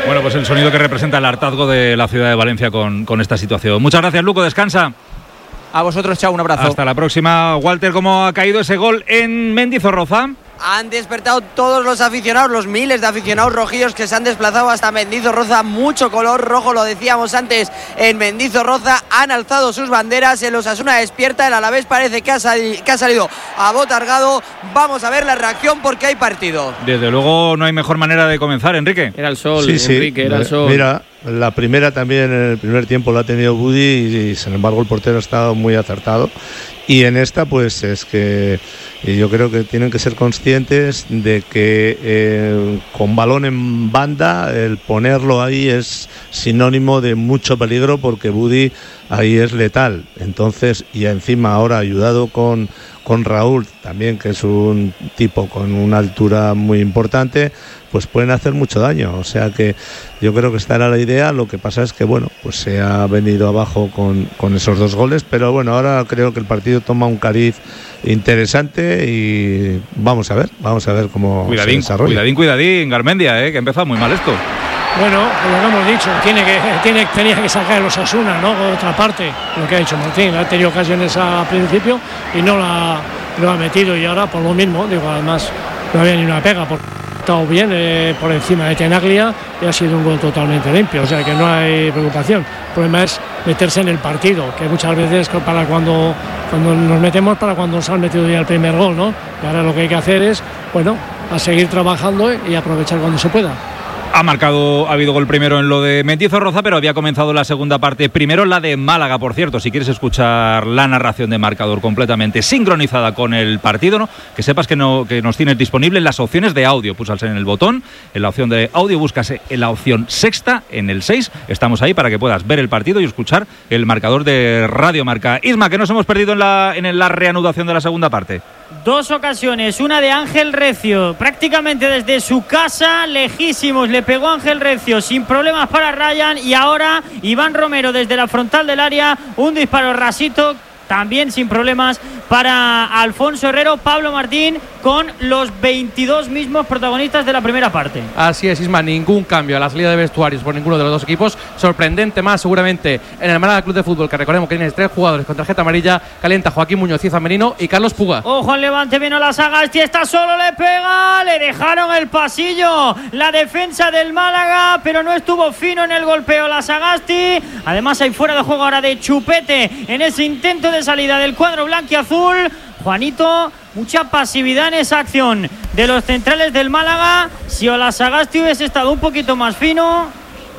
Bueno, pues el sonido que representa el hartazgo de la ciudad de Valencia con esta situación. Muchas gracias, Luco, descansa. A vosotros, chao, un abrazo. Hasta la próxima. Walter, ¿cómo ha caído ese gol en Mendizorroza? Han despertado todos los aficionados, los miles de aficionados rojillos que se han desplazado hasta Mendizorroza. Mucho color rojo, lo decíamos antes, en Mendizorroza. Han alzado sus banderas, el Osasuna despierta, el Alavés parece que ha salido abotargado. Vamos a ver la reacción porque hay partido. Desde luego no hay mejor manera de comenzar, Enrique. Era el sol, sí, Enrique, era el sol. Mira, la primera también en el primer tiempo la ha tenido Budi y sin embargo el portero ha estado muy acertado. Y en esta pues es que yo creo que tienen que ser conscientes de que con balón en banda el ponerlo ahí es sinónimo de mucho peligro porque Budi ahí es letal. Entonces, y encima ahora ayudado con Raúl también, que es un tipo con una altura muy importante, pues pueden hacer mucho daño. O sea que yo creo que esta era la idea. Lo que pasa es que bueno, pues se ha venido abajo con esos 2 goles, pero bueno, ahora creo que el partido toma un cariz interesante y vamos a ver cómo se desarrolla. Cuidadín, Garmendia, que ha empezado muy mal esto. Bueno, lo que hemos dicho, tenía que sacar el Osasuna, ¿no? Por otra parte, lo que ha hecho Martín, ha tenido ocasiones al principio y no lo ha metido, y ahora por lo mismo, digo, además no había ni una pega, porque ha estado bien por encima de Tenaglia y ha sido un gol totalmente limpio, o sea que no hay preocupación. El problema es meterse en el partido, que muchas veces para cuando nos metemos, para cuando nos han metido ya el primer gol, ¿no? Y ahora lo que hay que hacer es, bueno, a seguir trabajando y aprovechar cuando se pueda. Ha habido gol primero en lo de Mendizorroza, pero había comenzado la segunda parte. Primero la de Málaga, por cierto. Si quieres escuchar la narración de marcador completamente sincronizada con el partido, ¿no? Que sepas que nos tienes disponible las opciones de audio. Pulsas en el botón, en la opción de audio, buscas en la opción sexta, en el 6. Estamos ahí para que puedas ver el partido y escuchar el marcador de Radio Marca. Isma, ¿qué nos hemos perdido en la reanudación de la segunda parte? 2 ocasiones, una de Ángel Recio, prácticamente desde su casa, lejísimos, le pegó Ángel Recio sin problemas para Ryan, y ahora Iván Romero desde la frontal del área, un disparo rasito, también sin problemas para Alfonso Herrero. Pablo Martín con los 22 mismos protagonistas de la primera parte. Así es, Isma, ningún cambio a la salida de vestuarios por ninguno de los 2 equipos. Sorprendente más seguramente en el Málaga Club de Fútbol, que recordemos que tiene 3 jugadores con tarjeta amarilla. Calienta Joaquín Muñoz, Cieza Merino y Carlos Puga. Ojo al Levante, vino la Sagasti, está solo, le pega, le dejaron el pasillo la defensa del Málaga, pero no estuvo fino en el golpeo la Sagasti. Además hay fuera de juego ahora de Chupete en ese intento de salida del cuadro blanquiazul. Juanito, mucha pasividad en esa acción de los centrales del Málaga. Si Olasagasti hubiese estado un poquito más fino.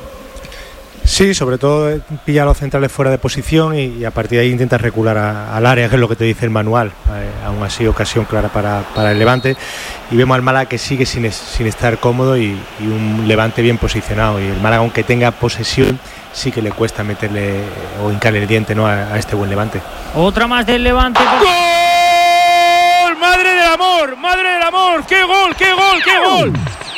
Sí, sobre todo pilla a los centrales fuera de posición y a partir de ahí intenta recular al área, que es lo que te dice el manual. Aún así, ocasión clara para el Levante. Y vemos al Málaga que sigue sin estar cómodo y un Levante bien posicionado. Y el Málaga, aunque tenga posesión, sí que le cuesta meterle o hincarle el diente, ¿no?, a este buen Levante. Otra más del Levante. ¡Gol! ¡Madre del amor! ¡Madre del amor! ¡Qué gol! ¡Qué gol! ¡Qué gol!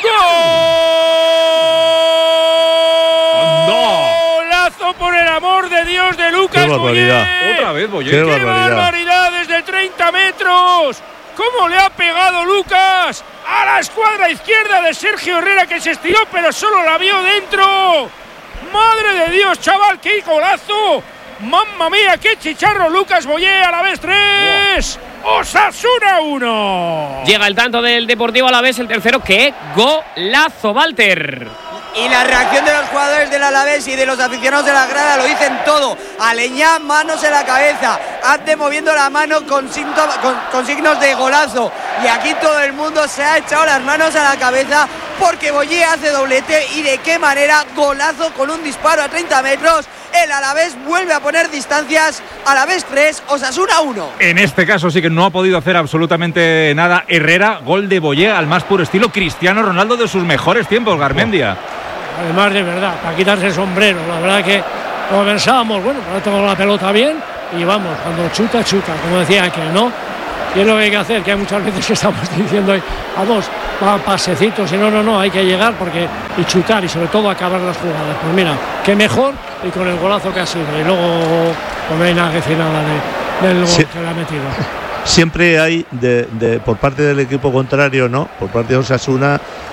¡Golazo, por el amor de Dios, de Lucas Boyer! Otra vez Boyer. ¡Qué barbaridad desde 30 metros! ¿Cómo le ha pegado Lucas a la escuadra izquierda de Sergio Herrera, que se estiró pero solo la vio dentro? ¡Madre de Dios, chaval! ¡Qué golazo! ¡Mamma mía! ¡Qué chicharro! Lucas Boyer, Alavés 3, Osasuna 1. Llega el tanto del Deportivo Alavés, el tercero. ¡Qué golazo, Walter! Y la reacción de los jugadores del Alavés y de los aficionados de la grada lo dicen todo. Aleñá, manos en la cabeza, Ante moviendo la mano con signos de golazo. Y aquí todo el mundo se ha echado las manos a la cabeza porque Boyer hace doblete, y de qué manera. Golazo con un disparo a 30 metros. El Alavés vuelve a poner distancias. Alavés 3, Osasuna 1. En este caso sí que no ha podido hacer absolutamente nada Herrera. Gol de Boyer al más puro estilo Cristiano Ronaldo de sus mejores tiempos, Garmendia. Además, de verdad, para quitarse el sombrero, la verdad que como pensábamos, bueno, ahora tengo la pelota bien y vamos, cuando chuta, como decía aquel, ¿no? Y es lo que hay que hacer, que hay muchas veces que estamos diciendo, vamos, pasecitos, y no, hay que llegar y chutar, y sobre todo acabar las jugadas. Pues mira, qué mejor, y con el golazo que ha sido, y luego no hay nada que decir nada del gol que le ha metido. Siempre hay por parte del equipo contrario, ¿no?, por parte de Osasuna,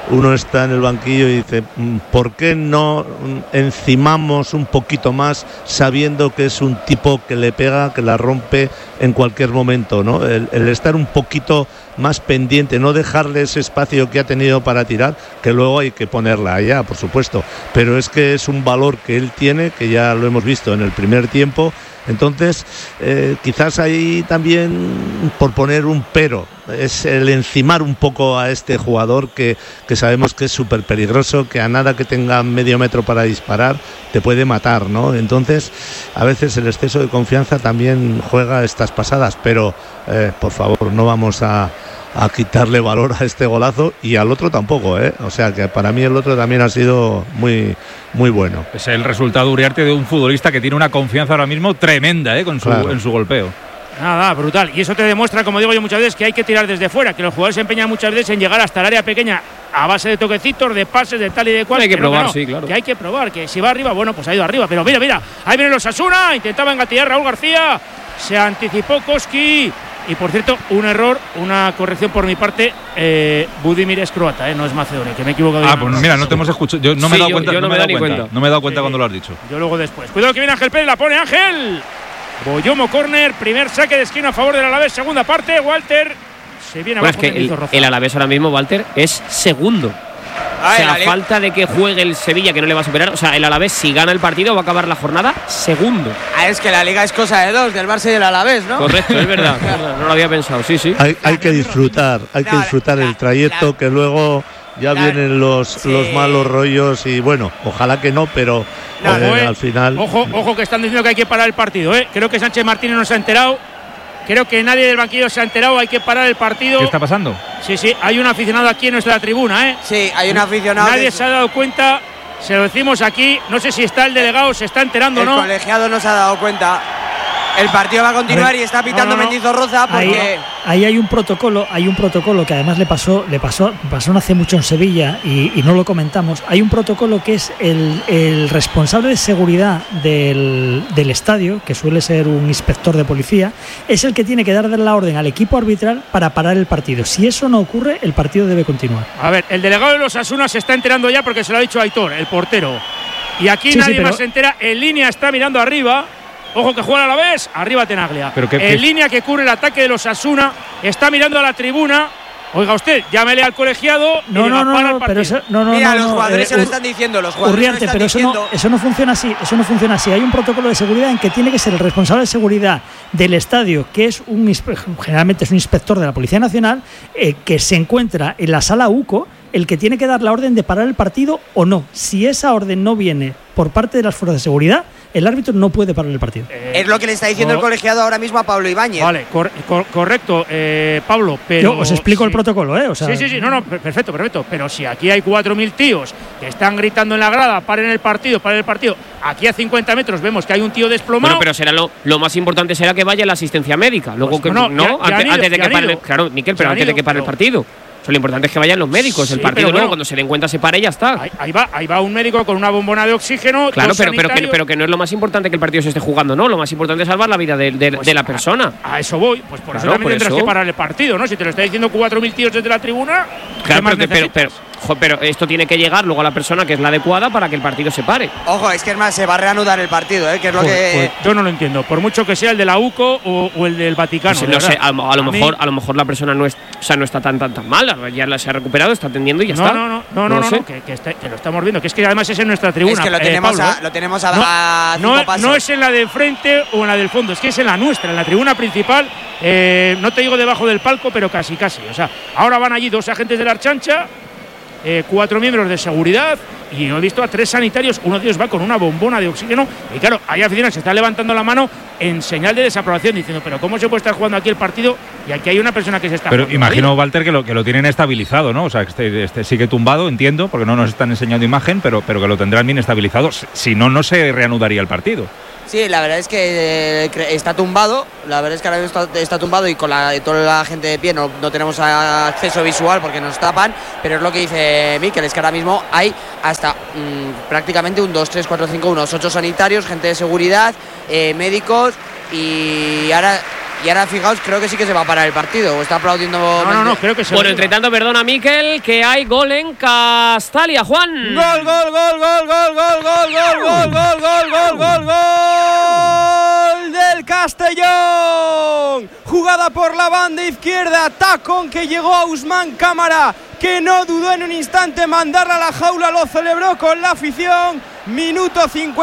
uno está en el banquillo y dice, ¿por qué no encimamos un poquito más sabiendo que es un tipo que le pega, que la rompe en cualquier momento, ¿no? El estar un poquito más pendiente, no dejarle ese espacio que ha tenido para tirar, que luego hay que ponerla allá, por supuesto, pero es que es un valor que él tiene, que ya lo hemos visto en el primer tiempo. Entonces, quizás ahí también, por poner un pero, es el encimar un poco a este jugador que sabemos que es súper peligroso, que a nada que tenga medio metro para disparar te puede matar, ¿no? Entonces, a veces el exceso de confianza también juega estas pasadas, pero por favor, no vamos a quitarle valor a este golazo, y al otro tampoco, o sea que para mí el otro también ha sido muy, muy bueno. Es el resultado, Uriarte, de un futbolista que tiene una confianza ahora mismo tremenda, en su golpeo. Nada, brutal. Y eso te demuestra, como digo yo muchas veces, que hay que tirar desde fuera, que los jugadores se empeñan muchas veces en llegar hasta el área pequeña a base de toquecitos, de pases, de tal y de cual. Hay que probar, sí, claro. Que hay que probar, que si va arriba, bueno, pues ha ido arriba. Pero mira, ahí vienen los Osasuna, intentaba engatillar Raúl García, se anticipó Koski. Y por cierto, un error, una corrección por mi parte, Budimir es croata, no es macedonio, que me he equivocado. Pues mira, no te hemos escuchado. Yo no me he dado cuenta. No me he dado cuenta cuando lo has dicho. Yo luego después. Cuidado que viene Ángel Pérez, la pone Ángel. Boyomo corner, primer saque de esquina a favor del Alavés, segunda parte. Walter se viene abajo. Es que el Alavés ahora mismo, Walter, es segundo. O sea, a falta de que juegue el Sevilla, que no le va a superar. O sea, el Alavés, si gana el partido, va a acabar la jornada segundo. Es que la Liga es cosa de dos, del Barça y del Alavés, ¿no? Correcto, es verdad. No lo había pensado, sí. Hay que disfrutar, el trayecto, que luego ya vienen los malos rollos y bueno, ojalá que no, pero al final… Ojo que están diciendo que hay que parar el partido, Creo que Sánchez Martínez no se ha enterado. Creo que nadie del banquillo se ha enterado, hay que parar el partido. ¿Qué está pasando? Sí, hay un aficionado aquí en nuestra tribuna, Sí, hay un aficionado. Nadie se ha dado cuenta, se lo decimos aquí, no sé si está el delegado, se está enterando o no. El colegiado no se ha dado cuenta. El partido va a continuar y está pitando Mendizorroza porque… Ahí hay un protocolo que además le pasó no hace mucho en Sevilla y no lo comentamos. Hay un protocolo que es el responsable de seguridad del estadio, que suele ser un inspector de policía, es el que tiene que dar la orden al equipo arbitral para parar el partido. Si eso no ocurre, el partido debe continuar. A ver, el delegado de los Osasuna se está enterando ya porque se lo ha dicho Aitor, el portero. Y aquí nadie más se entera. En línea está mirando arriba. Ojo que juega a la vez, arriba Tenaglia. En línea que cubre el ataque de los Osasuna, está mirando a la tribuna. Oiga usted, llámele al colegiado. Mira, los jugadores se lo están diciendo, Uriarte, pero eso no funciona así. Hay un protocolo de seguridad en que tiene que ser el responsable de seguridad del estadio, que es generalmente es un inspector de la Policía Nacional, que se encuentra en la sala UCO, el que tiene que dar la orden de parar el partido o no. Si esa orden no viene por parte de las fuerzas de seguridad, el árbitro no puede parar el partido. Es lo que le está diciendo el colegiado ahora mismo a Pablo Ibáñez. Vale, correcto, Pablo, pero… Yo os explico el protocolo, O sea, sí, perfecto. Pero si aquí hay 4.000 tíos que están gritando en la grada, paren el partido. Aquí a 50 metros vemos que hay un tío desplomado. Bueno, pero será lo más importante será que vaya la asistencia médica. Luego pues antes de que pare… Claro, Miquel, pero antes de que pare el partido. Lo importante es que vayan los médicos. El partido luego, cuando se den cuenta, se para y ya está. Ahí va un médico con una bombona de oxígeno. Claro, pero que no es lo más importante que el partido se esté jugando, ¿no? Lo más importante es salvar la vida de la persona. A eso voy. Pues por eso también tendrás que parar el partido, ¿no? Si te lo está diciendo 4.000 tíos desde la tribuna. Claro, pero esto tiene que llegar luego a la persona que es la adecuada para que el partido se pare. Ojo, es que es más, se va a reanudar el partido, que es lo que… Yo no lo entiendo. Por mucho que sea el de la UCO o el del Vaticano. Pues no sé, a lo mejor la persona no está tan mal. Ya se ha recuperado, está atendiendo y ya está. No, que lo estamos viendo. Que es que además es en nuestra tribuna. Es que lo tenemos a 5 pasos. No es en la de frente o en la del fondo, es que es en la nuestra, en la tribuna principal. No te digo debajo del palco, pero casi. O sea, ahora van allí 2 agentes de la Archancha, 4 miembros de seguridad, y he visto a 3 sanitarios. Uno de ellos va con una bombona de oxígeno y claro, hay aficionados se está levantando la mano en señal de desaprobación diciendo, pero ¿cómo se puede estar jugando aquí el partido y aquí hay una persona que se está… Pero imagino, Walter, que lo tienen estabilizado, ¿no? O sea, que este sigue tumbado, entiendo, porque no nos están enseñando imagen, pero que lo tendrán bien estabilizado. Si no se reanudaría el partido. Sí, la verdad es que está tumbado. La verdad es que ahora mismo está tumbado y con toda la gente de pie no tenemos acceso visual porque nos tapan. Pero es lo que dice Miquel, es que ahora mismo hay hasta prácticamente 1, 2, 3, 4, 5, unos 8 sanitarios, gente de seguridad, médicos y ahora Y ahora fijaos, creo que sí que se va a parar el partido. ¿O está aplaudiendo? No, creo que se Bueno, entre tanto, perdona, Miquel, que hay gol en Castalia, Juan. Gol del Castellón. Jugada por la banda izquierda, tacón que llegó a Usman Cámara, que no dudó en un instante mandarla a la jaula, lo celebró con la afición. Minuto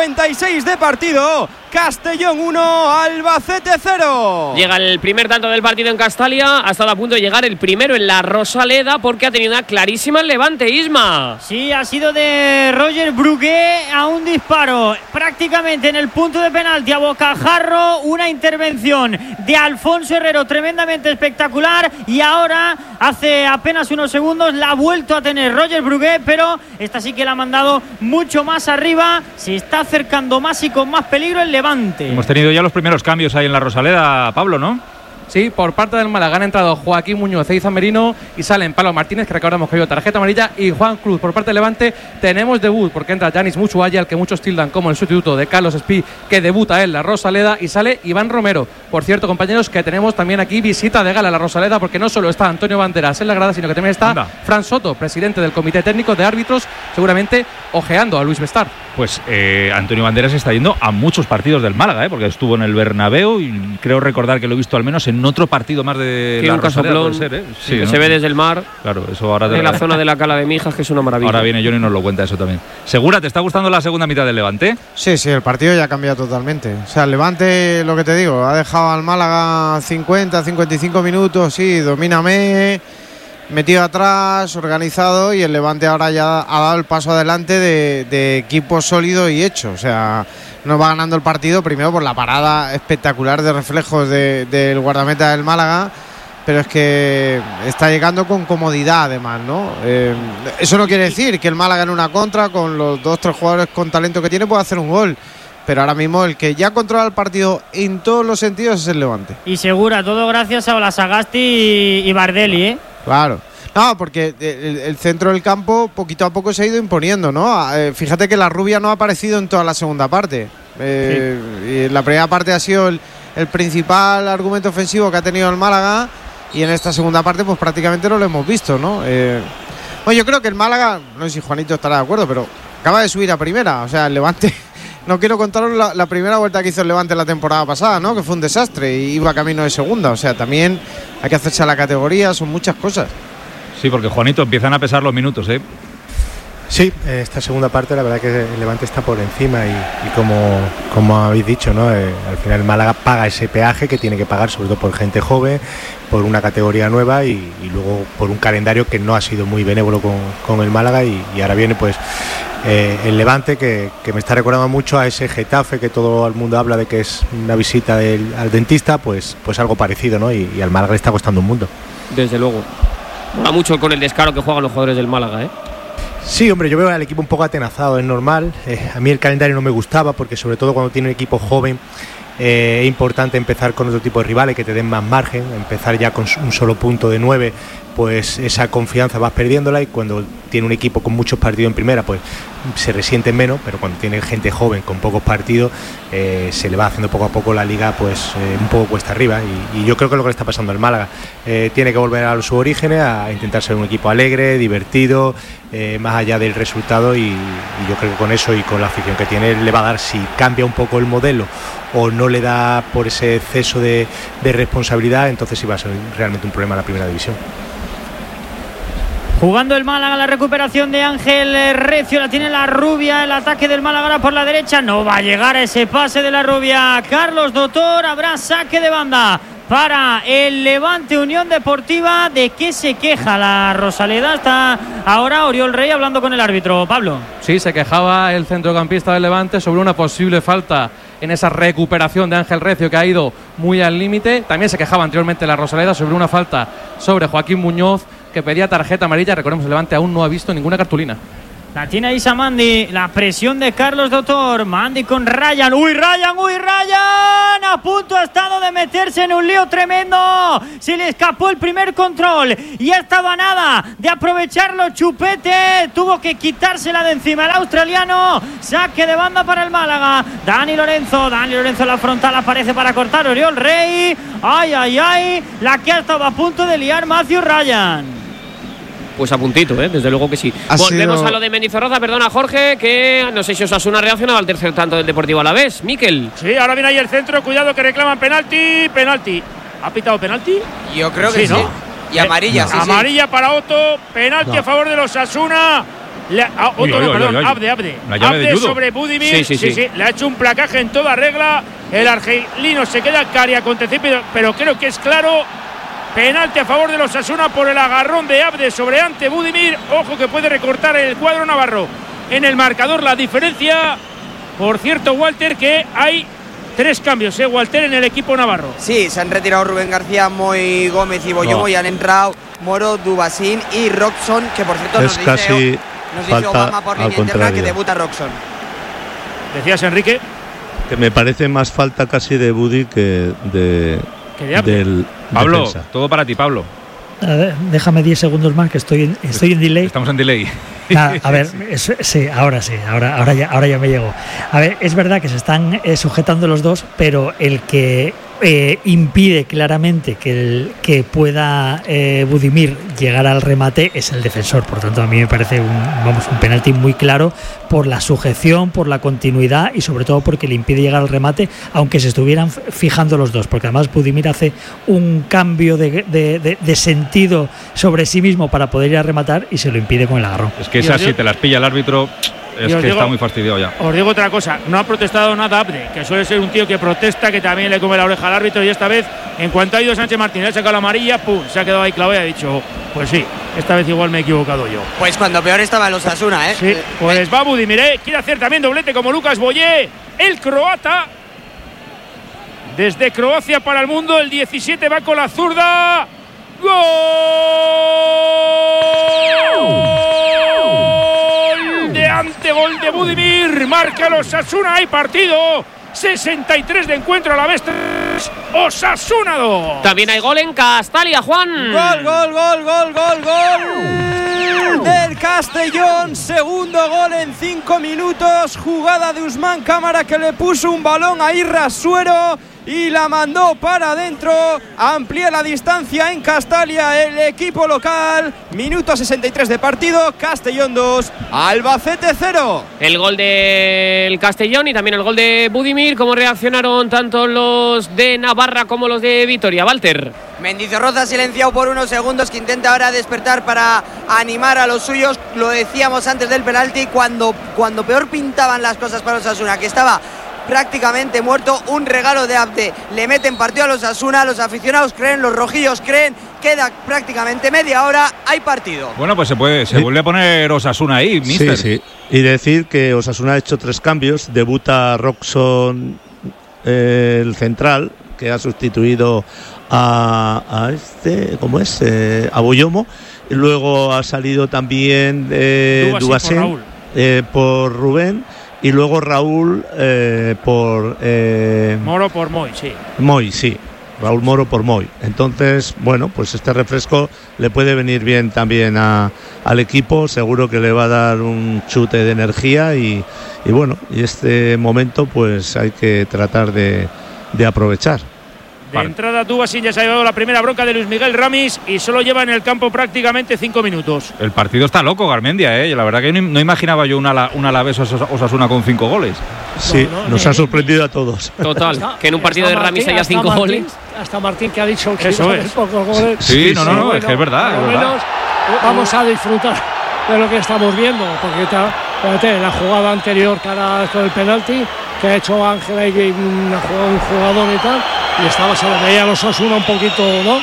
56 de partido. Castellón 1, Albacete 0. Llega el primer tanto del partido en Castalia. Ha estado a punto de llegar el primero en la Rosaleda porque ha tenido una clarísima el Levante, Isma. Sí, ha sido de Roger Brugué a un disparo prácticamente en el punto de penalti a bocajarro. Una intervención de Alfonso Herrero tremendamente espectacular. Y ahora, hace apenas unos segundos, la ha vuelto a tener Roger Brugué, pero esta sí que la ha mandado mucho más arriba. Se está acercando más y con más peligro el Levante. Hemos tenido ya los primeros cambios ahí en la Rosaleda, Pablo, ¿no? Sí, por parte del Málaga han entrado Joaquín Muñoz e Izan Merino y salen Pablo Martínez, que recordamos que vio tarjeta amarilla, y Juan Cruz. Por parte del Levante tenemos debut, porque entra Yanis Muchuaya, al que muchos tildan como el sustituto de Carlos Espí, que debuta en la Rosaleda, y sale Iván Romero. Por cierto, compañeros, que tenemos también aquí visita de gala a la Rosaleda, porque no solo está Antonio Banderas en la grada, sino que también está Fran Soto, presidente del Comité Técnico de Árbitros, seguramente ojeando a Luis Bestar. Pues Antonio Banderas está yendo a muchos partidos del Málaga, porque estuvo en el Bernabéu y creo recordar que lo he visto al menos en otro partido más de la Rosaleda, puede ser, sí, ¿no? Se ve desde el mar. Claro, eso ahora en la zona de la Cala de Mijas, que es una maravilla. Ahora viene Johnny y nos lo cuenta eso también. ¿Segura te está gustando la segunda mitad del Levante? Sí, el partido ya ha cambiado totalmente. O sea, el Levante, lo que te digo, ha dejado al Málaga 50-55 minutos, sí, domíname, metido atrás, organizado, y el Levante ahora ya ha dado el paso adelante de equipo sólido y hecho. O sea, no va ganando el partido primero por la parada espectacular de reflejos del guardameta del Málaga, pero es que está llegando con comodidad además, ¿no? Eso no quiere decir que el Málaga en una contra, con los 2-3 jugadores con talento que tiene, pueda hacer un gol. Pero ahora mismo el que ya controla el partido en todos los sentidos es el Levante. Y Segura, todo gracias a Olasagasti y Bardelli, ¿eh? Claro. No, porque el centro del campo poquito a poco se ha ido imponiendo, ¿no? Fíjate que la Rubia no ha aparecido en toda la segunda parte. Y la primera parte ha sido el principal argumento ofensivo que ha tenido el Málaga, y en esta segunda parte pues prácticamente no lo hemos visto, ¿no? Bueno, yo creo que el Málaga, no sé si Juanito estará de acuerdo, pero acaba de subir a primera. O sea, el Levante... No quiero contaros la primera vuelta que hizo el Levante la temporada pasada, ¿no? Que fue un desastre y iba camino de segunda. O sea, también hay que hacerse a la categoría, son muchas cosas. Sí, porque Juanito, empiezan a pesar los minutos, ¿eh? Sí, esta segunda parte la verdad que el Levante está por encima y como habéis dicho, ¿no? Al final el Málaga paga ese peaje que tiene que pagar, sobre todo por gente joven, por una categoría nueva y luego por un calendario que no ha sido muy benévolo con el Málaga y ahora viene pues el Levante que me está recordando mucho a ese Getafe que todo el mundo habla de que es una visita al dentista, pues algo parecido, ¿no? Y al Málaga le está costando un mundo. Desde luego. Mola mucho con el descaro que juegan los jugadores del Málaga, ¿eh? Sí, hombre, yo veo al equipo un poco atenazado, es normal. A mí el calendario no me gustaba porque sobre todo cuando tiene un equipo joven es importante empezar con otro tipo de rivales que te den más margen, empezar ya con un solo punto de 9, pues esa confianza vas perdiéndola, y cuando tiene un equipo con muchos partidos en primera pues se resiente menos, pero cuando tiene gente joven con pocos partidos se le va haciendo poco a poco la liga pues un poco cuesta arriba, y yo creo que es lo que le está pasando al Málaga. Tiene que volver a sus orígenes, a intentar ser un equipo alegre, divertido, más allá del resultado, y yo creo que con eso y con la afición que tiene le va a dar, si cambia un poco el modelo o no le da por ese exceso de responsabilidad, entonces sí va a ser realmente un problema en la primera división. Jugando el Málaga, la recuperación de Ángel Recio, la tiene la Rubia, el ataque del Málaga ahora por la derecha, no va a llegar a ese pase de la Rubia Carlos Doctor, habrá saque de banda para el Levante Unión Deportiva. ¿De qué se queja la Rosaleda? Está ahora Oriol Rey hablando con el árbitro, Pablo. Sí, se quejaba el centrocampista del Levante sobre una posible falta en esa recuperación de Ángel Recio, que ha ido muy al límite. También se quejaba anteriormente la Rosaleda sobre una falta sobre Joaquín Muñoz, que pedía tarjeta amarilla. Recordemos, el Levante aún no ha visto ninguna cartulina. La tiene Isa Mandi. La presión de Carlos Doctor. Mandi con Ryan. ¡Uy, Ryan! ¡Uy, Ryan! A punto ha estado de meterse en un lío tremendo. Se le escapó el primer control. Y estaba nada de aprovecharlo Chupete. Tuvo que quitársela de encima el australiano. Saque de banda para el Málaga. Dani Lorenzo en la frontal aparece para cortar Oriol Rey. ¡Ay! La que ha estado a punto de liar Matthew Ryan. Pues a puntito, desde luego que sí. Volvemos a lo de Mendizorroza, perdona Jorge, que no sé si Osasuna reaccionaba al tercer tanto del Deportivo Alavés. Mikel. Sí, ahora viene ahí el centro, cuidado que reclaman penalti. ¿Ha pitado penalti? Yo creo que sí, ¿no? Y amarilla, sí. Amarilla para Otto, penalti a favor de los Osasuna. Abde. Abde sobre Budimir. Sí. Le ha hecho un placaje en toda regla. El argelino se queda cari acontecido, pero creo que es claro. Penalti a favor de los Osasuna por el agarrón de Abde sobre Ante Budimir. Ojo que puede recortar el cuadro navarro en el marcador la diferencia. Por cierto, Walter, que hay 3 cambios, Walter, en el equipo navarro. Sí, se han retirado Rubén García, Moy Gómez y Boyomo y han entrado Moro, Dubasín y Roxon, que por cierto nos dice Obama por línea interna que debuta Roxon. ¿Decías, Enrique? Que me parece más falta casi de Budi que del Pablo, defensa. Todo para ti, Pablo. A ver, déjame 10 segundos más que estoy en delay. Estamos en delay. A ver, ahora ya me llegó. A ver, es verdad que se están sujetando los dos, pero el que impide claramente que pueda Budimir llegar al remate es el defensor. Por tanto, a mí me parece un penalti muy claro por la sujeción, por la continuidad y sobre todo porque le impide llegar al remate, aunque se estuvieran fijando los dos, porque además Budimir hace un cambio de sentido sobre sí mismo para poder ir a rematar y se lo impide con el agarrón. Es que esa, si te las pilla el árbitro, está muy fastidiado ya. Os digo otra cosa, no ha protestado nada Abde, que suele ser un tío que protesta, que también le come la oreja al árbitro, y esta vez, en cuanto ha ido Sánchez Martínez, ha sacado la amarilla, ¡pum!, se ha quedado ahí clavado y ha dicho, pues sí, esta vez igual me he equivocado yo. Pues cuando peor estaba el Osasuna, Sí, pues va Budimir, quiere hacer también doblete como Lucas Boyé, el croata. Desde Croacia para el mundo, el 17 va con la zurda. ¡Gol de Ante! Gol de Budimir. Marca los Osasuna. Hay partido. 63 de encuentro a la vez. Osasuna 2. También hay gol en Castalia, Juan. Gol del Castellón. Segundo gol en 5 minutos. Jugada de Usman Cámara, que le puso un balón a Irra Suero y la mandó para adentro. Amplía la distancia en Castalia el equipo local. Minuto 63 de partido. Castellón 2, Albacete 0. El gol del Castellón y también el gol de Budimir. ¿Cómo reaccionaron tanto los de Navarra como los de Vitoria, Walter? Mendizorroza silenciado por unos segundos, que intenta ahora despertar para animar a los suyos. Lo decíamos antes del penalti, cuando peor pintaban las cosas para Osasuna, que estaba prácticamente muerto. Un regalo de Abde, le meten partido a los Osasuna, los aficionados creen, los rojillos creen, queda prácticamente media hora, hay partido. Bueno, pues se vuelve a poner Osasuna ahí, mister. Sí. Y decir que Osasuna ha hecho 3 cambios. Debuta Roxon, el central, que ha sustituido a a Boyomo. Y luego ha salido también Dubasín por Rubén. Y luego Raúl por Moro por Moy, sí. Moy, sí. Raúl Moro por Moy. Entonces, bueno, pues este refresco le puede venir bien también al equipo. Seguro que le va a dar un chute de energía y este momento pues hay que tratar de aprovechar. De entrada, Dubasín ya se ha llevado la primera bronca de Luis Miguel Ramis y solo lleva en el campo prácticamente 5 minutos. El partido está loco, Garmendia, La verdad que no imaginaba yo un Alavés Osasuna con 5 goles. Sí, nos ha sorprendido a todos. Total, que en un partido de Ramis haya 5 goles. Hasta Martín, que ha dicho que eso es pocos goles. Sí, no, es que es verdad. Por lo menos vamos a disfrutar de lo que estamos viendo, porque fíjate, la jugada anterior que ahora con el penalti que ha hecho Ángel ahí, un jugador y tal, y se le veía a los Osasuna un poquito, ¿no?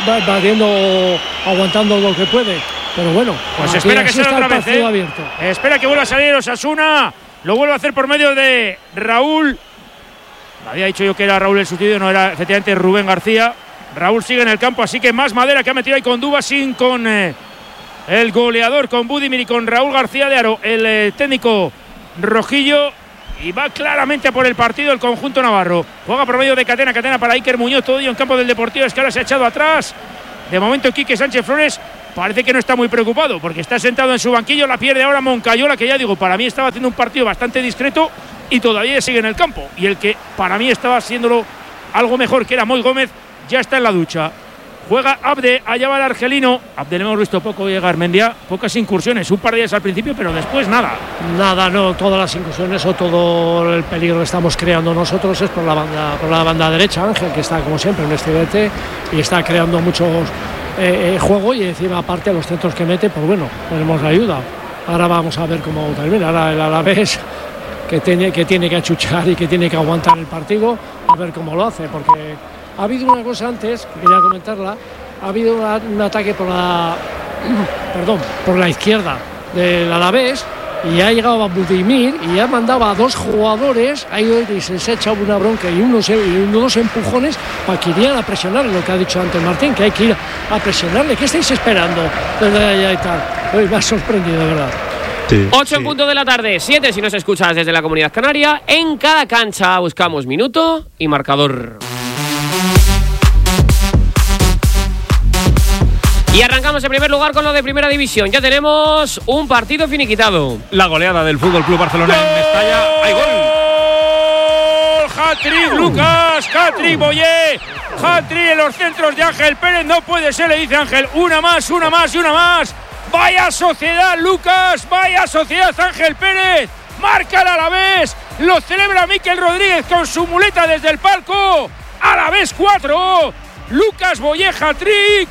Aguantando lo que puede. Pero bueno, pues espera que sea otra vez, abierto. Espera que vuelva a salir Osasuna. Lo vuelve a hacer por medio de Raúl. Había dicho yo que era Raúl el sustituto, no era efectivamente Rubén García. Raúl sigue en el campo, así que más madera que ha metido ahí con Dubasín, con el goleador con Budimir y con Raúl García de Haro, el técnico rojillo, y va claramente por el partido el conjunto navarro. Juega por medio de Catena para Iker Muñoz, todo ello en campo del Deportivo Escala, se ha echado atrás. De momento Quique Sánchez Flores parece que no está muy preocupado porque está sentado en su banquillo, la pierde ahora Moncayola, que ya digo, para mí estaba haciendo un partido bastante discreto y todavía sigue en el campo. Y el que para mí estaba haciéndolo algo mejor, que era Moy Gómez, ya está en la ducha. Juega Abde, allá va el argelino. Abde le hemos visto poco llegar, Mendia, pocas incursiones, un par de días al principio, pero después nada. Nada, no, todas las incursiones o todo el peligro que estamos creando nosotros es por la banda derecha. Ángel, que está como siempre en un estridente y está creando muchos juego, y encima aparte a los centros que mete, pues bueno, tenemos la ayuda. Ahora vamos a ver cómo termina. Ahora el Alavés que tiene que achuchar y que tiene que aguantar el partido, a ver cómo lo hace, porque ha habido una cosa antes, que quería comentarla, ha habido un ataque por la izquierda del Alavés, y ha llegado a Budimir y ha mandado a dos jugadores, ha ido y se ha echado una bronca y unos empujones para que irían a presionar, lo que ha dicho antes Martín, que hay que ir a presionarle. ¿Qué estáis esperando desde allá y tal? Hoy me ha sorprendido, de verdad. Sí, 8 en punto de la tarde, 7 si nos escuchas desde la Comunidad Canaria. En cada cancha buscamos minuto y marcador. Y arrancamos en primer lugar con lo de Primera División. Ya tenemos un partido finiquitado. La goleada del Fútbol Club Barcelona en Mestalla. ¡Hay gol! ¡Hat-trick, Lucas! ¡Hat-trick, Boyé! ¡Hat-trick en los centros de Ángel Pérez! No puede ser, le dice Ángel. Una más. ¡Vaya sociedad, Lucas! ¡Vaya sociedad, Ángel Pérez! ¡Marca el Alavés! Lo celebra Miquel Rodríguez con su muleta desde el palco. Alavés 4. Lucas Boyé, hat-trick.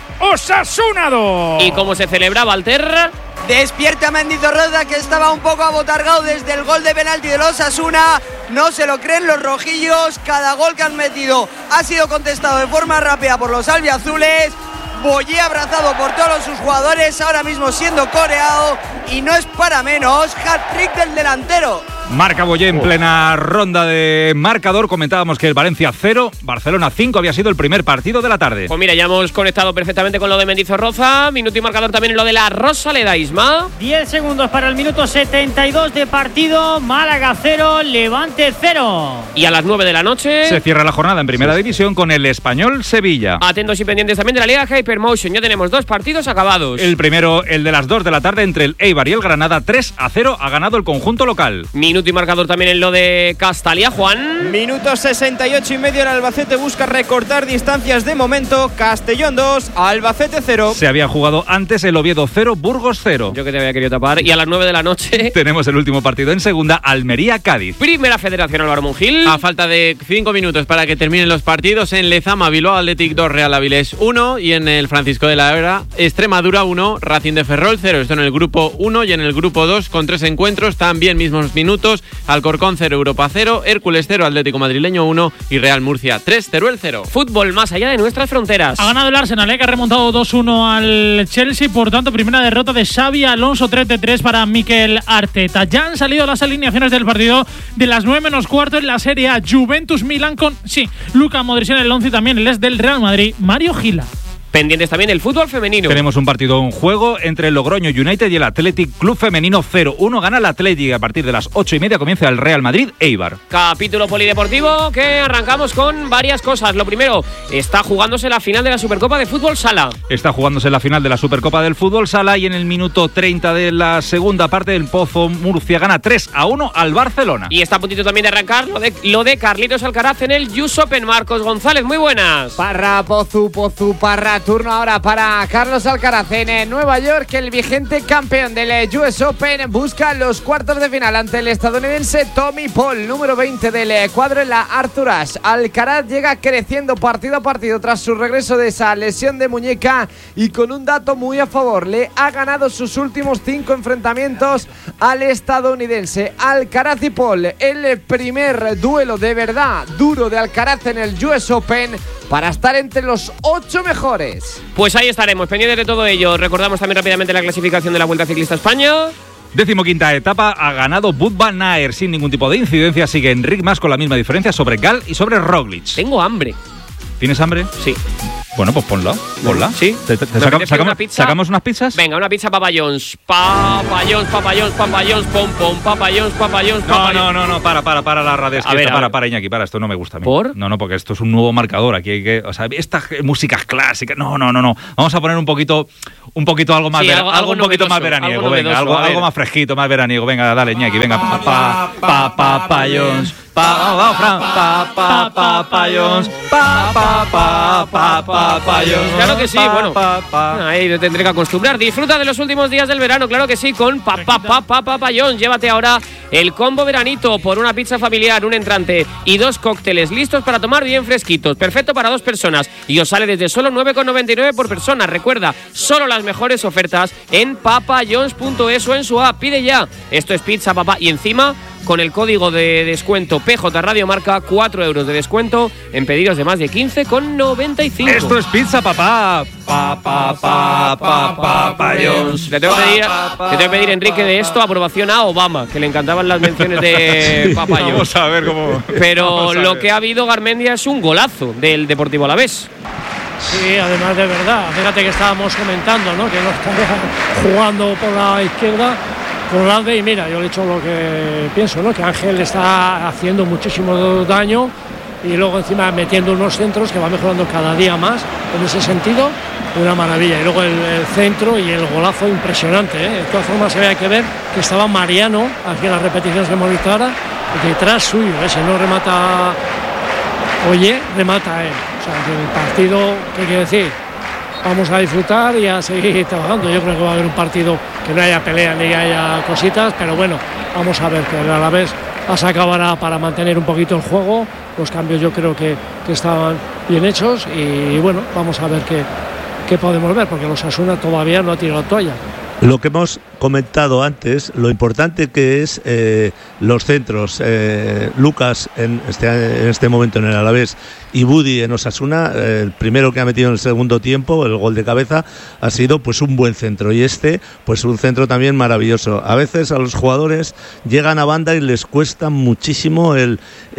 Osasuna 2. ¿Y cómo se celebra, Walter? Despierta Mendizorroza, que estaba un poco abotargado desde el gol de penalti de los Osasuna. No se lo creen los rojillos. Cada gol que han metido ha sido contestado de forma rápida por los albiazules. Boyé abrazado por todos sus jugadores, ahora mismo siendo coreado, y no es para menos, hat-trick del delantero. Marca Boyé en plena ronda de marcador. Comentábamos que el Valencia 0, Barcelona 5 había sido el primer partido de la tarde. Pues mira, ya hemos conectado perfectamente con lo de Mendizorroza. Minuto y marcador también en lo de la Rosaleda, Isma. 10 segundos para el minuto 72 de partido. Málaga 0, Levante 0. Y a las 9 de la noche se cierra la jornada en Primera División con el Español Sevilla. Atentos y pendientes también de la Liga Hypermotion. Ya tenemos 2 partidos acabados. El primero, el de las 2 de la tarde entre el Eibar y el Granada. 3-0 ha ganado el conjunto local. Minuto y marcador también en lo de Castalia, Juan. Minuto 68 y medio. El Albacete busca recortar distancias de momento. Castellón 2, Albacete 0. Se había jugado antes el Oviedo 0, Burgos 0. Yo que te había querido tapar. Y a las 9 de la noche tenemos el último partido en segunda, Almería-Cádiz. Primera Federación, Álvaro Mungil. A falta de 5 minutos para que terminen los partidos, en Lezama, Bilbao Athletic 2, Real Avilés 1, y en el Francisco de la Hebra, Extremadura 1, Racing de Ferrol 0. Esto en el grupo 1, y en el grupo 2 con 3 encuentros, también mismos minutos. Alcorcón 0, Europa 0, Hércules 0, Atlético Madrileño 1 y Real Murcia 3, Teruel 0. Fútbol más allá de nuestras fronteras. Ha ganado el Arsenal, que ha remontado 2-1 al Chelsea. Por tanto, primera derrota de Xabi Alonso, 3-3 para Mikel Arteta. Ya han salido las alineaciones del partido de las 9 menos cuarto en la Serie A. Juventus-Milán con, Luka Modric en el 11 y también el ex del Real Madrid, Mario Gila. Pendientes también el fútbol femenino. Tenemos un partido en juego entre el Logroño United y el Athletic Club Femenino 0-1. Gana el Athletic. A partir de las 8:30 comienza el Real Madrid Eibar. Capítulo polideportivo que arrancamos con varias cosas. Lo primero, está jugándose la final de la Supercopa de Fútbol Sala. Está jugándose la final de la Supercopa del Fútbol Sala, y en el minuto 30 de la segunda parte el Pozo Murcia gana 3-1 al Barcelona. Y está a puntito también de arrancar lo de Carlitos Alcaraz en el US Open. Marcos González, muy buenas. Parra, Pozu, Parra. Turno ahora para Carlos Alcaraz en Nueva York. El vigente campeón del US Open busca los cuartos de final ante el estadounidense Tommy Paul, número 20 del cuadro en la Arthur Ashe. Alcaraz llega creciendo partido a partido tras su regreso de esa lesión de muñeca, y con un dato muy a favor: le ha ganado sus últimos 5 enfrentamientos al estadounidense. Alcaraz y Paul, el primer duelo de verdad duro de Alcaraz en el US Open para estar entre los 8 mejores. Pues ahí estaremos, pendientes de todo ello. Recordamos también rápidamente la clasificación de la Vuelta Ciclista España. 15ª etapa, ha ganado Wout van Aert sin ningún tipo de incidencia. Sigue Enric Mas con la misma diferencia sobre Gal y sobre Roglic. Tengo hambre. ¿Tienes hambre? Sí. Bueno, pues ponla. Sí. ¿Sacamos unas pizzas? Venga, una pizza Papa John's. Papa John's, pom, Papa John's. No, para la radio. Para Iñaki, esto no me gusta a mí. ¿Por? No, porque esto es un nuevo marcador. Aquí hay que, o sea, estas músicas clásicas. No. Vamos a poner un poquito algo más, algo un poquito más veraniego. Venga, algo más fresquito, más veraniego. Venga, dale, Iñaki, venga. Papa John's. Vamos, Fran. Papa John's. Papa John's. Claro que sí, bueno. Ahí te tendré que acostumbrar. Disfruta de los últimos días del verano, claro que sí, con Papa John's. Llévate ahora el combo veranito por una pizza familiar, un entrante y 2 cócteles listos para tomar bien fresquitos. Perfecto para 2 personas y os sale desde solo 9,99 por persona. Recuerda, solo las mejores ofertas en papajohns.es o en su app. Pide ya. Esto es Pizza Papá y encima con el código de descuento PJ Radio Marca, 4 euros de descuento en pedidos de más de 15,95. Esto es Pizza Papá. Papa John's. Le tengo que pedir, Enrique, de esto aprobación a Obama, que le encantaban las menciones de Papa John's. Vamos a ver cómo. Pero lo que ha habido, Garmendia, es un golazo del Deportivo Alavés. Sí, además de verdad. Fíjate que estábamos comentando, ¿no? Que no está jugando por la izquierda con Lalde, y mira, yo le he dicho lo que pienso, ¿no? Que Ángel está haciendo muchísimo daño y luego encima metiendo unos centros que va mejorando cada día más. En ese sentido, una maravilla. Y luego el centro y el golazo impresionante, ¿eh? De todas formas, había que ver que estaba Mariano, aquí en las repeticiones que hemos visto ahora, detrás suyo, ¿eh? Si no remata remata él. O sea, que el partido, ¿qué quiere decir? Vamos a disfrutar y a seguir trabajando. Yo creo que va a haber un partido que no haya pelea ni haya cositas, pero bueno, vamos a ver que el Alavés ha sacado ahora para mantener un poquito el juego. Los cambios yo creo que estaban bien hechos y bueno, vamos a ver qué podemos ver, porque los Osasuna todavía no ha tirado la toalla. Lo que hemos comentado antes, lo importante que es los centros. Lucas en este momento en el Alavés y Budi en Osasuna, el primero que ha metido en el segundo tiempo, el gol de cabeza, ha sido pues un buen centro, y pues un centro también maravilloso. A veces a los jugadores llegan a banda y les cuesta muchísimo el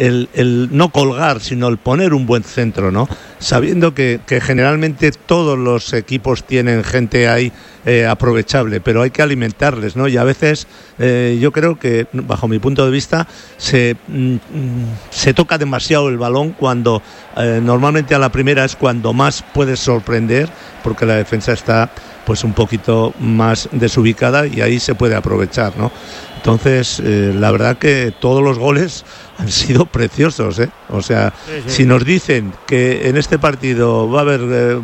no colgar, sino el poner un buen centro, ¿no? Sabiendo que generalmente todos los equipos tienen gente ahí aprovechable, pero hay que alimentarles, ¿no? Y a veces yo creo que, bajo mi punto de vista, se toca demasiado el balón cuando normalmente a la primera es cuando más puedes sorprender, porque la defensa está pues un poquito más desubicada y ahí se puede aprovechar, ¿no? Entonces, la verdad que todos los goles han sido preciosos, ¿eh? O sea, si nos dicen que en este partido va a haber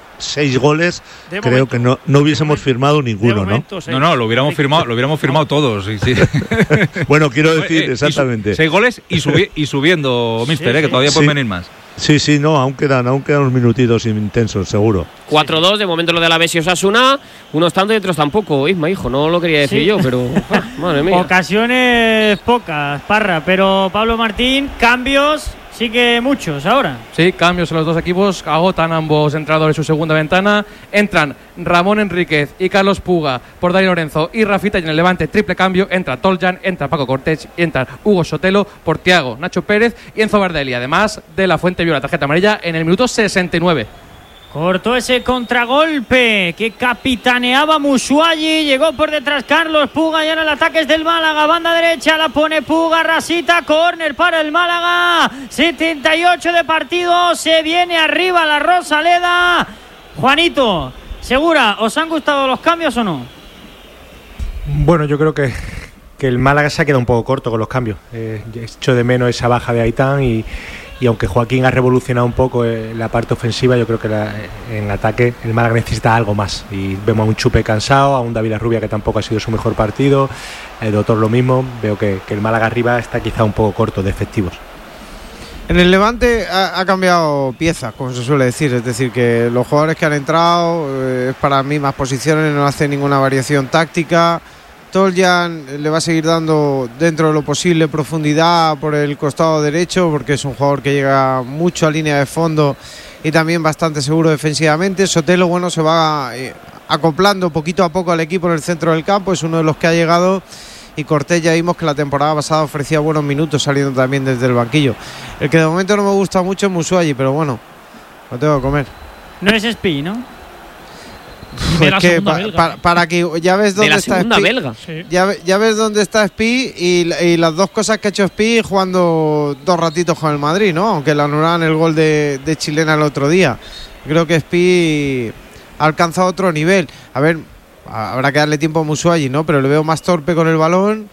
6 goles, creo que no hubiésemos firmado ninguno, momento, ¿no? No, lo hubiéramos firmado todos. Sí. Bueno, quiero decir, exactamente. 6 goles y subiendo, mister, que todavía pueden venir más. Sí, no, aún quedan unos minutitos intensos, seguro. 4-2, de momento lo de Alavés y Osasuna, unos tantos y otros tampoco. Isma, hijo, no lo quería decir yo, pero madre mía. Ocasiones pocas, Parra, pero Pablo Martín, cambios sí que muchos ahora. Sí, cambios en los dos equipos, agotan ambos entrenadores su segunda ventana, entran Ramón Enríquez y Carlos Puga por Dani Lorenzo y Rafita, y en el Levante triple cambio, entra Toljan, entra Paco Cortés y entra Hugo Sotelo por Thiago, Nacho Pérez y Enzo Bardelli, además de la Fuente vio la tarjeta amarilla en el minuto 69. Cortó ese contragolpe que capitaneaba Musuayi. Llegó por detrás Carlos Puga y ahora el ataque es del Málaga. Banda derecha la pone Puga, Rasita, córner para el Málaga. 78 de partido. Se viene arriba la Rosaleda. Juanito, Segura, ¿os han gustado los cambios o no? Bueno, yo creo que el Málaga se ha quedado un poco corto con los cambios. Echo de menos esa baja de Aitán y aunque Joaquín ha revolucionado un poco la parte ofensiva, yo creo que en ataque el Málaga necesita algo más. Y vemos a un Chupe cansado, a un David Rubia que tampoco ha sido su mejor partido, el Doctor lo mismo. Veo que el Málaga arriba está quizá un poco corto de efectivos. En el Levante ha cambiado piezas, como se suele decir, es decir, que los jugadores que han entrado es para mismas posiciones, no hace ninguna variación táctica. Toljan le va a seguir dando dentro de lo posible profundidad por el costado derecho, porque es un jugador que llega mucho a línea de fondo y también bastante seguro defensivamente. Sotelo, bueno, se va acoplando poquito a poco al equipo en el centro del campo, es uno de los que ha llegado, y Cortés ya vimos que la temporada pasada ofrecía buenos minutos saliendo también desde el banquillo. El que de momento no me gusta mucho es Musuayi, pero bueno, lo tengo que comer. No es Espí, ¿no? Pues que para que ya ves dónde está segunda Espí, belga. Sí. ya ves dónde está Espí y las dos cosas que ha hecho Espí jugando 2 ratitos con el Madrid, ¿no? Aunque le anularan el gol de Chilena el otro día. Creo que Espí ha alcanzado otro nivel. A ver, habrá que darle tiempo a Musuagi, ¿no? Pero le veo más torpe con el balón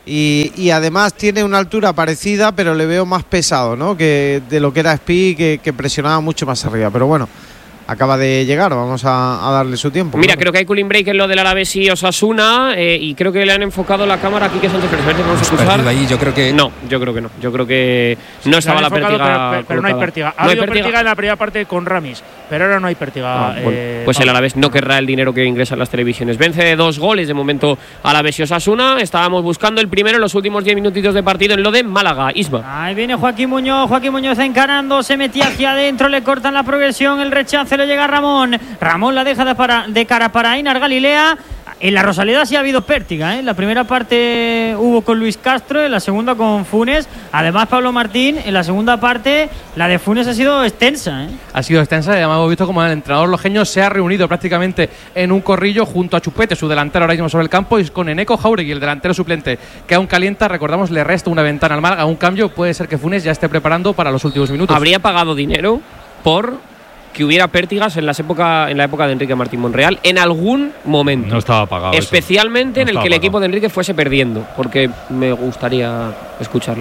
y además tiene una altura parecida, pero le veo más pesado, ¿no? Que de lo que era Espí, que presionaba mucho más arriba. Pero bueno, acaba de llegar, vamos a darle su tiempo. Mira, creo que hay cooling break en lo del Alavés y Osasuna y creo que le han enfocado la cámara aquí que Sánchez Pérez. A ver si vamos a escuchar. Ahí, yo creo que no. Yo creo que no estaba la pértiga. Pero no hay pértiga. Ha habido pértiga en la primera parte con Ramis, pero ahora no hay pértiga. Bueno, pues el Alavés no querrá el dinero que ingresa en las televisiones. Vence de 2 goles de momento Alavés y Osasuna. Estábamos buscando el primero en los últimos 10 minutitos de partido en lo de Málaga. Isma. Ahí viene Joaquín Muñoz encarando, se metía hacia adentro, le cortan la progresión, el rechace, le llega a Ramón la deja de cara para Ainar Galilea. En la Rosaleda sí ha habido pértiga, ¿eh? En la primera parte hubo con Luis Castro, en la segunda con Funes. Además, Pablo Martín, en la segunda parte, la de Funes ha sido extensa, ¿eh? Ha sido extensa y además hemos visto como el entrenador lojeño se ha reunido prácticamente en un corrillo junto a Chupete, su delantero ahora mismo sobre el campo, y con Eneco Jauregui, el delantero suplente, que aún calienta. Recordamos, le resta una ventana al Málaga, un cambio. Puede ser que Funes ya esté preparando para los últimos minutos. ¿Habría pagado dinero por que hubiera pértigas en la época de Enrique Martín Monreal en algún momento? No estaba pagado. Especialmente en el que el equipo de Enrique fuese perdiendo, porque me gustaría escucharlo.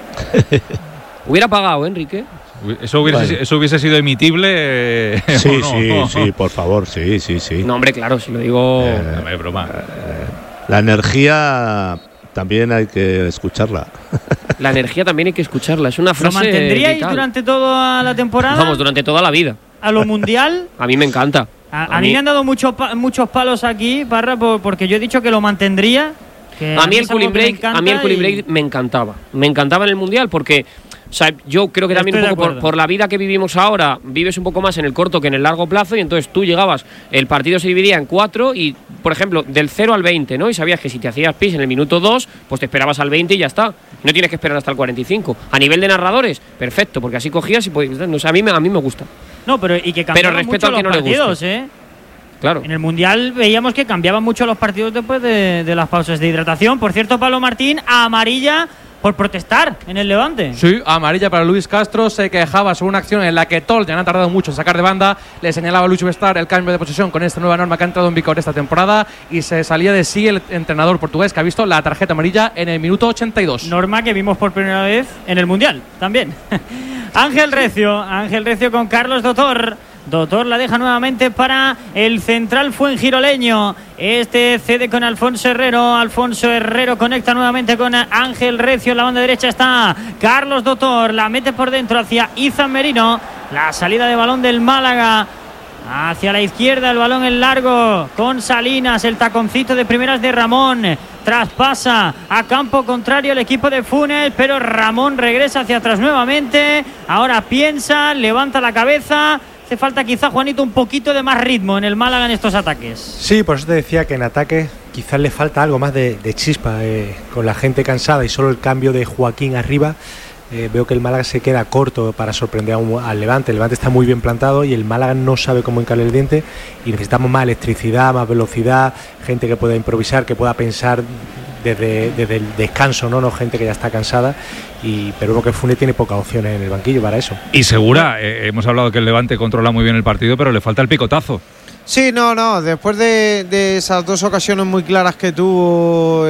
¿Hubiera pagado, Enrique? ¿Eso hubiese sido emitible? Sí, no? sí, por favor, sí. No, hombre, claro, si lo digo. No es broma. La energía también hay que escucharla. La energía también hay que escucharla. Es una frase. ¿Lo mantendríais vital durante toda la temporada? Vamos, durante toda la vida. ¿A lo mundial? A mí me encanta. A mí me han dado muchos palos aquí, Parra, porque yo he dicho que lo mantendría. A mí el cooling break me encantaba. Me encantaba en el mundial porque, o sea, yo creo que también un poco por la vida que vivimos ahora, vives un poco más en el corto que en el largo plazo, y entonces tú llegabas, el partido se dividía en 4 y, por ejemplo, del 0 al 20, ¿no? Y sabías que si te hacías pis en el minuto 2, pues te esperabas al 20 y ya está. No tienes que esperar hasta el 45. A nivel de narradores, perfecto, porque así cogías y podías, no sé, a mí me gusta. No, pero y que cambiaban respeto mucho al que los no le partidos, guste. Claro. En el Mundial veíamos que cambiaban mucho los partidos después de las pausas de hidratación. Por cierto, Pablo Martín, amarilla por protestar en el Levante. Sí, amarilla para Luis Castro. Se quejaba sobre una acción en la que Toljan ha tardado mucho en sacar de banda. Le señalaba a Lucho Bestar el cambio de posesión con esta nueva norma que ha entrado en vigor esta temporada, y se salía de sí el entrenador portugués, que ha visto la tarjeta amarilla en el minuto 82. Norma que vimos por primera vez en el Mundial también. Ángel Recio con Carlos Dotor. Dotor la deja nuevamente para el central fuengiroleño. Este cede con Alfonso Herrero. Alfonso Herrero conecta nuevamente con Ángel Recio. En la banda derecha está Carlos Dotor. La mete por dentro hacia Izan Merino. La salida de balón del Málaga. Hacia la izquierda el balón en largo con Salinas. El taconcito de primeras de Ramón. Traspasa a campo contrario el equipo de Funes, pero Ramón regresa hacia atrás nuevamente. Ahora piensa, levanta la cabeza. Hace falta quizá, Juanito, un poquito de más ritmo en el Málaga en estos ataques. Sí, por eso te decía que en ataque quizás le falta algo más de chispa, con la gente cansada y solo el cambio de Joaquín arriba. Veo que el Málaga se queda corto para sorprender al Levante. El Levante está muy bien plantado y el Málaga no sabe cómo hincarle el diente, y necesitamos más electricidad, más velocidad, gente que pueda improvisar, que pueda pensar desde el descanso, no gente que ya está cansada, pero veo que Funes tiene pocas opciones en el banquillo para eso. Y Segura, hemos hablado que el Levante controla muy bien el partido, pero le falta el picotazo. Sí, no, después de esas 2 ocasiones muy claras que tuvo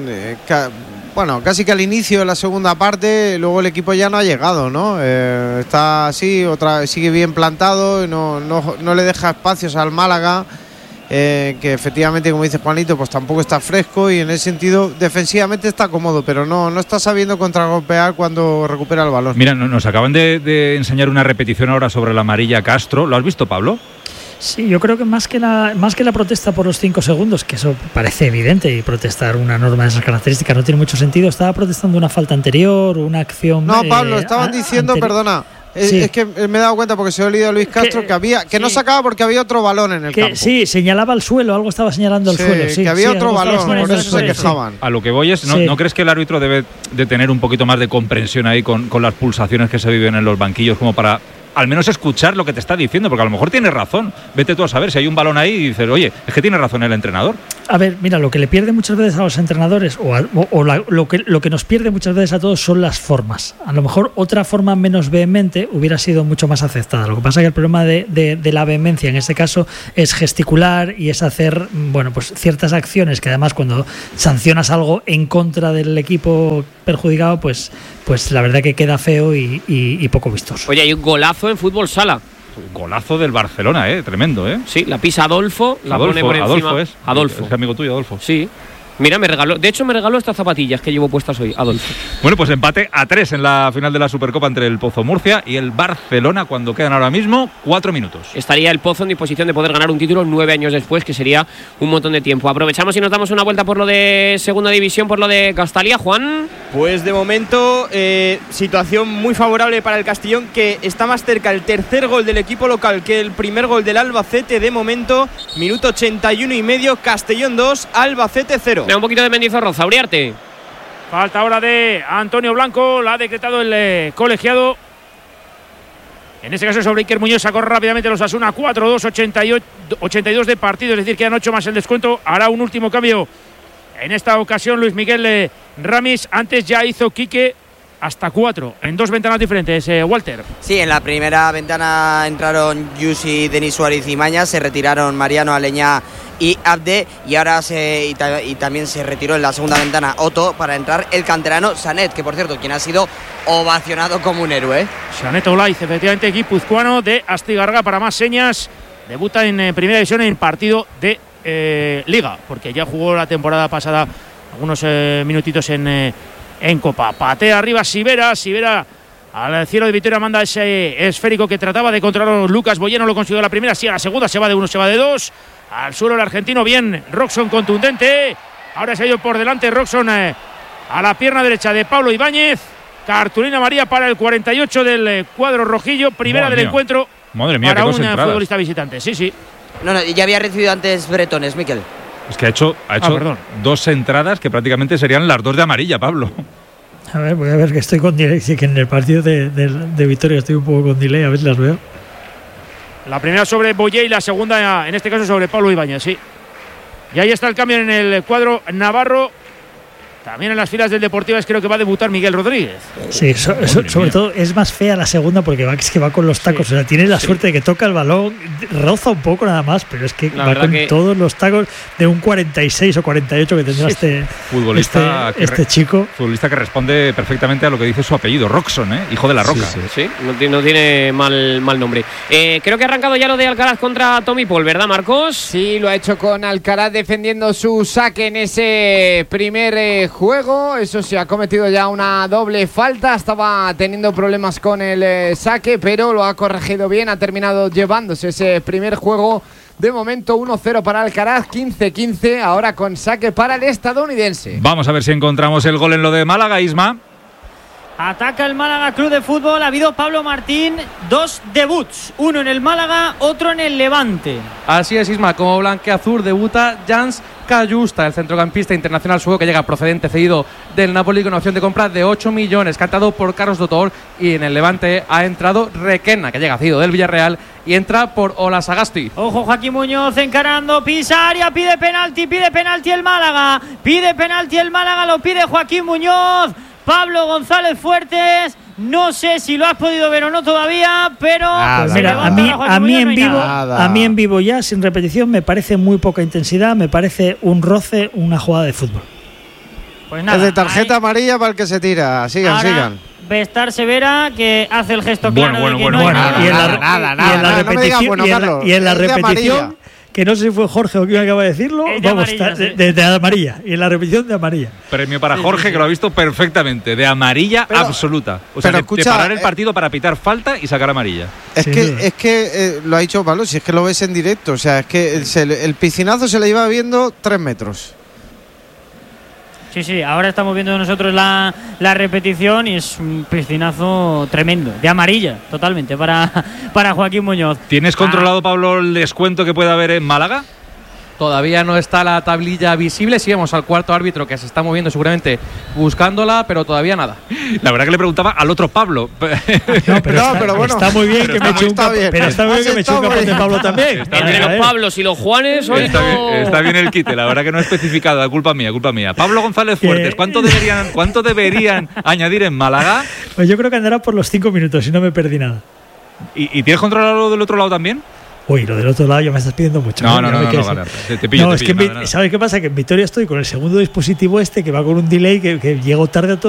casi que al inicio de la segunda parte, luego el equipo ya no ha llegado, ¿no? Está así, sigue bien plantado, no le deja espacios al Málaga, que efectivamente, como dice Juanito, pues tampoco está fresco, y en ese sentido defensivamente está cómodo, pero no está sabiendo contragolpear cuando recupera el balón. Mira, nos acaban de enseñar una repetición ahora sobre la amarilla Castro. ¿Lo has visto, Pablo? Sí, yo creo que más que la protesta por los 5 segundos, que eso parece evidente, y protestar una norma de esas características no tiene mucho sentido, estaba protestando una falta anterior, una acción. No, Pablo, estaban diciendo, perdona. Sí. Es que me he dado cuenta, porque se ha olvidado a Luis Castro, que no sacaba porque había otro balón en el campo. Sí, señalaba el suelo, algo estaba señalando el suelo. Sí, que había otro balón, por eso se quejaban. A lo que voy es, ¿no crees que el árbitro debe de tener un poquito más de comprensión ahí con las pulsaciones que se viven en los banquillos, como para al menos escuchar lo que te está diciendo, porque a lo mejor tienes razón. Vete tú a saber si hay un balón ahí y dices, oye, es que tiene razón el entrenador. A ver, mira, lo que le pierde muchas veces a los entrenadores lo que nos pierde muchas veces a todos son las formas. A lo mejor otra forma menos vehemente hubiera sido mucho más aceptada. Lo que pasa es que el problema de la vehemencia en este caso es gesticular y es hacer, bueno, pues ciertas acciones que además cuando sancionas algo en contra del equipo perjudicado, pues la verdad que queda feo y poco vistoso. Oye, hay un golazo en fútbol sala. Golazo del Barcelona, tremendo, Sí, la pisa Adolfo, la pone por encima. Adolfo es amigo tuyo, Adolfo. Sí. Mira, me regaló estas zapatillas que llevo puestas hoy, Adolfo. Bueno, pues empate a 3 en la final de la Supercopa entre el Pozo Murcia y el Barcelona cuando quedan ahora mismo 4 minutos. Estaría el Pozo en disposición de poder ganar un título 9 años después, que sería un montón de tiempo. Aprovechamos y nos damos una vuelta por lo de segunda división, por lo de Castalia, Juan. Pues de momento, situación muy favorable para el Castellón, que está más cerca el tercer gol del equipo local que el primer gol del Albacete. De momento, minuto 81 y medio, Castellón 2, Albacete 0. Un poquito de Mendizorroza, Uriarte. Falta ahora de Antonio Blanco, la ha decretado el colegiado. En este caso sobre Iker Muñoz, sacó rápidamente los Osasuna 4-2, 82 de partido, es decir, quedan 8 más el descuento. Hará un último cambio en esta ocasión Luis Miguel Ramis. Antes ya hizo Quique hasta 4 en 2 ventanas diferentes, Walter. Sí, en la primera ventana entraron Yusi, Denis Suárez y Mañas, se retiraron Mariano, Aleñá y Abde, y ahora también se retiró en la segunda ventana Otto para entrar el canterano Sanet, que por cierto, quien ha sido ovacionado como un héroe. Sanet Olaiz, efectivamente, guipuzcoano de Astigarraga, para más señas, debuta en primera división en partido de Liga, porque ya jugó la temporada pasada algunos minutitos en Copa. Patea arriba Sivera al cielo de Vitoria, manda ese esférico que trataba de controlar Lucas Boyeno, lo consiguió la primera, sí, a la segunda se va de 1, se va de 2, al suelo el argentino, bien, Roxon contundente, ahora se ha ido por delante Roxon a la pierna derecha de Pablo Ibáñez, cartulina amarilla para el 48 del cuadro rojillo, primera del encuentro. Madre mía, para un futbolista visitante, sí. No, ya había recibido antes Bretones, Miquel. Es que ha hecho 2 entradas que prácticamente serían las 2 de amarilla, Pablo. A ver, voy a ver, que estoy con delay. Sí, que en el partido de Vitoria estoy un poco con delay, a ver si las veo. La primera sobre Boyé y la segunda, en este caso, sobre Pablo Ibáñez, sí. Y ahí está el cambio en el cuadro navarro. También en las filas del Deportivas creo que va a debutar Miguel Rodríguez. Sí, sobre todo es más fea la segunda porque es que va con los tacos. Sí. O sea, tiene la suerte de que toca el balón, roza un poco nada más, pero es que va con todos los tacos de un 46 o 48 que tendrá este chico. Futbolista que responde perfectamente a lo que dice su apellido, Roxon, hijo de la Roca. Sí, no tiene mal nombre. Creo que ha arrancado ya lo de Alcaraz contra Tommy Paul, ¿verdad, Marcos? Sí, lo ha hecho con Alcaraz defendiendo su saque en ese primer juego. Eso sí, ha cometido ya una doble falta, estaba teniendo problemas con el saque, pero lo ha corregido bien, ha terminado llevándose ese primer juego. De momento 1-0 para Alcaraz, 15-15, ahora con saque para el estadounidense. Vamos a ver si encontramos el gol en lo de Málaga, Isma. Ataca el Málaga Club de Fútbol. Ha habido Pablo Martín, 2 debuts, uno en el Málaga, otro en el Levante. Así es, Isma, como blanqueazur debuta Jans Cajusta, el centrocampista internacional sueco que llega procedente cedido del Napoli con opción de compra de 8 millones, cantado por Carlos Dotor, y en el Levante ha entrado Requena, que llega cedido del Villarreal y entra por Ola Sagasti. Ojo, Joaquín Muñoz encarando, pisa área, pide penalti el Málaga, lo pide Joaquín Muñoz. Pablo González Fuertes, no sé si lo has podido ver o no todavía, pero mira, a mí en vivo ya sin repetición me parece muy poca intensidad, me parece un roce, una jugada de fútbol. Pues nada, es de tarjeta amarilla para el que se tira. Sigan. Bestar Severa, que hace el gesto claro de que no hay nada. Y en la repetición, que no sé si fue Jorge o quien acaba de decirlo, de amarilla, y en la repetición de amarilla. Premio para Jorge, que lo ha visto perfectamente, de amarilla absoluta. O sea, de parar el partido para pitar falta y sacar amarilla. Es que lo ha dicho Pablo, si es que lo ves en directo, o sea, es que el piscinazo se le iba viendo 3 metros. Sí, ahora estamos viendo nosotros la repetición y es un piscinazo tremendo, de amarilla, totalmente, para Joaquín Muñoz. ¿Tienes controlado, Pablo, el descuento que puede haber en Málaga? Todavía no está la tablilla visible. Sí, vemos al cuarto árbitro que se está moviendo seguramente buscándola, pero todavía nada. La verdad que le preguntaba al otro Pablo. No, pero bueno. Está muy bien que me eche un capote. Pero está muy bien que me eche un capote Pablo también. Entre los Pablos y los Juanes, hoy está bien el quite. La verdad que no he especificado. Culpa mía. Pablo González Fuertes, ¿cuánto deberían añadir en Málaga? Pues yo creo que andará por los 5 minutos, si no me perdí nada. ¿Y tienes controlado lo del otro lado también? Uy, lo del otro lado ya me estás pidiendo mucho. No, te pillo. ¿Sabes qué pasa? Que en Vitoria estoy con el segundo dispositivo que va con un delay que llego tarde a todo.